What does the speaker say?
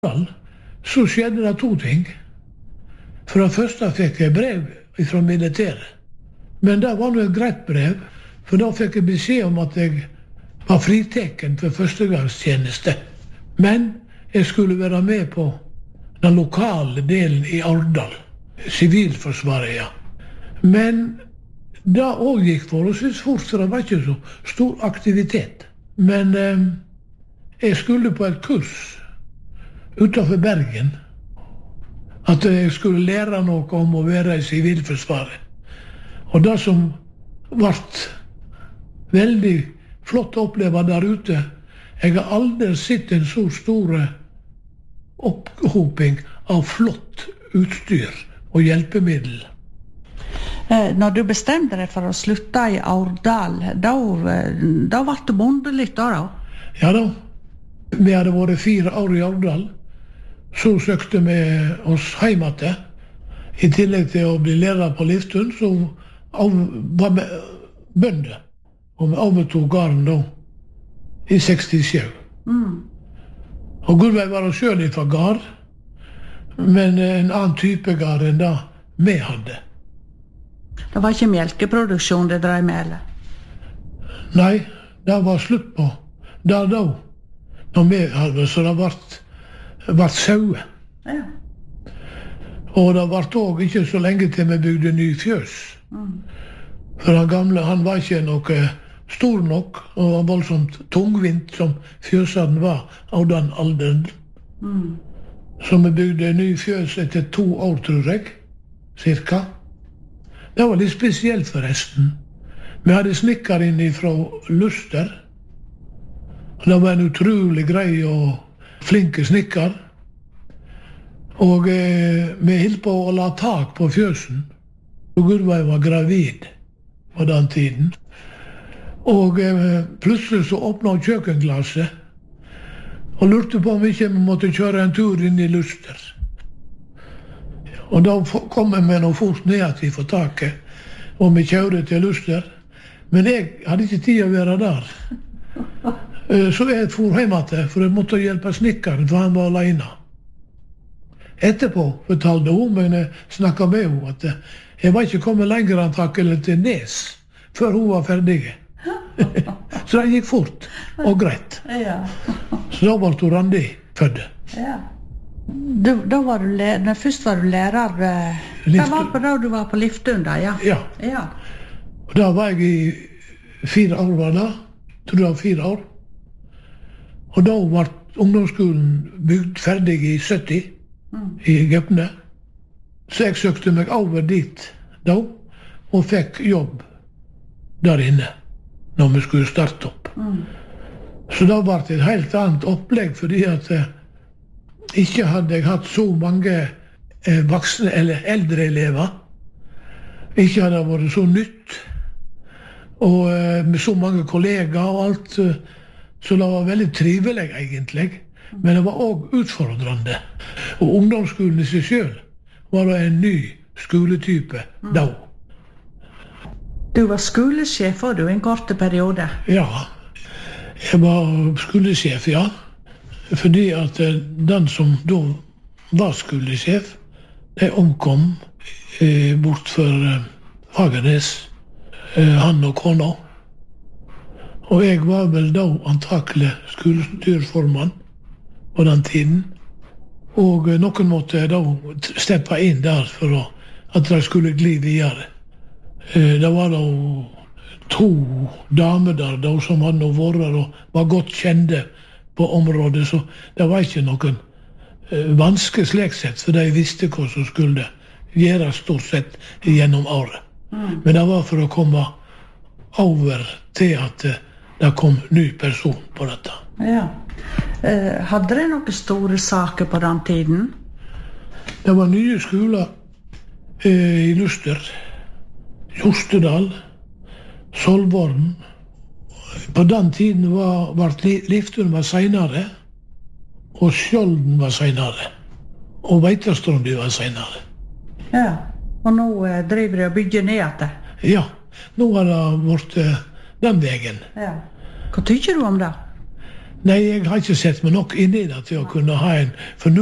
Så skjedde det 2 ting. For det første fikk jeg brev fra militæret. Men det var nå et greit brev, for da fikk jeg beskjed om at jeg var friteken for førstegangstjeneste. Men jeg skulle være med på den lokale delen i Årdal. Sivilforsvaret, ja. Men det også gikk forholdsvis fort, for det var ikke så stor aktivitet. Men jeg skulle på et kurs utenfor Bergen. At jeg skulle lære noe om å være i Sivilforsvaret. Og det som ble veldig flott å oppleve der ute, jeg har aldri sett en så stor opphoping av flott utstyr og hjelpemiddel. Når du bestemte deg for å slutte i Årdal, da ble det bonde litt da? Ja da. Vi hadde vært 4 år i Årdal. Så søkte vi oss hjem igjen. I tillegg til å bli lærer på Liftun, så var vi bønder. Og vi overtog gården da, i 67. Og Gudveig var selv fra gård, men en annen type gård enn det vi hadde. Det var ikke melkeproduksjon det drev med, eller? Nei, det var slutt på det da. Når vi hadde, så det ble sauer. Ja. Og det ble også ikke så lenge til vi bygde ny fjøs. For han gamle, han var ikke noe stor nok, og var voldsomt tungvint som fjøsene var av den alderen. Så vi bygde ny fjøs etter 2 år, tror jeg, cirka. Det var litt spesielt forresten. Vi hadde snikker inn fra Luster. Det var en utrolig grei og flinke snikker. Og vi holdt på å la tak på fjøsen. Og Gudveig var gravid på den tiden. Og plutselig så åpnet hun kjøkkenglasset og lurte på om ikke vi måtte kjøre en tur inn i Luster. Og da kom jeg med noe fort ned til for taket, og vi kjørte til Luster. Men jeg hadde ikke tid å være der. Så jeg for hjem igjen, for jeg måtte hjelpe snikkeren, for han var alene. Etterpå fortalte hun, men jeg snakket med henne, at jeg var ikke kommet lenger antakelig til Nes, før hun var ferdig. Så det gikk fort og greit. Så da ble hun Randi født. Ja. Da var du først var du lærer. Det var på da du var på Liftun da, ja? Ja. Og da var jeg i 4 år, var det. Tror det var 4 år. Og da ble ungdomsskolen bygd ferdig i 70, i Gøpne. Så jeg søkte meg over dit da, og fikk jobb der inne, når vi skulle starte opp. Så da ble det et helt annet opplegg, fordi at ikke hadde jeg hatt så mange voksne eller eldre elever. Ikke hadde det vært så nytt, og med så mange kollegaer og alt, så det var veldig trivelig egentlig, men det var også utfordrende. Og ungdomsskolen i seg selv var det en ny skoletype da. Du var skolesjef og du en kort periode? Ja, jeg var skolesjef, ja. Fordi at den som da var skolesjef, de omkom bort for Fagernes, han og kona. Og jeg var vel da antakelig skolestyrformann på den tiden. Og noen måtte da steppe inn der for at de skulle gli videre. Det var da 2 damer der da, som hadde vært og var godt kjente på området, så det var ikke noen vanske slik sett, for de visste hva som skulle gjøres stort sett gjennom året. Men det var for å komme over til at det kom ny person på dette. Ja. Hadde det noen store saker på den tiden? Det var nye skoler i Luster, Jostedal, Solvorn. På den tiden var Liftun var senere, og Skjolden var senere, og Veitastrandi var senere. Ja, og nå driver de og bygger ned etter? Ja, nå har det vært den veien. Ja. Hva tykker du om det? Nei, jeg har ikke sett meg nok inn i det til å kunne ha en